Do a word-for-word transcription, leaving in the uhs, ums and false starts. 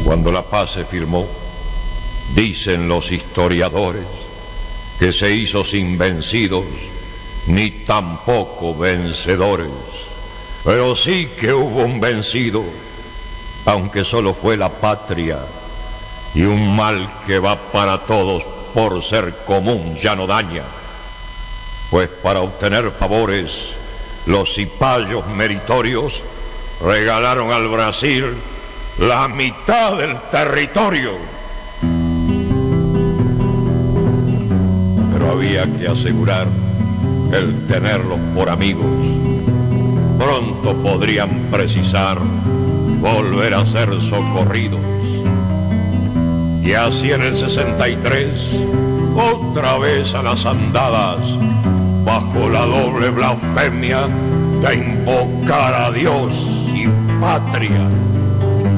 Cuando la paz se firmó, dicen los historiadores que se hizo sin vencidos ni tampoco vencedores. Pero sí que hubo un vencido, aunque solo fue la patria, y un mal que va para todos por ser común ya no daña. Pues para obtener favores, los cipayos meritorios regalaron al Brasil la mitad del territorio. Pero había que asegurar el tenerlos por amigos. Pronto podrían precisar volver a ser socorridos. Y así en el sesenta y tres, otra vez a las andadas, bajo la doble blasfemia de invocar a Dios y patria.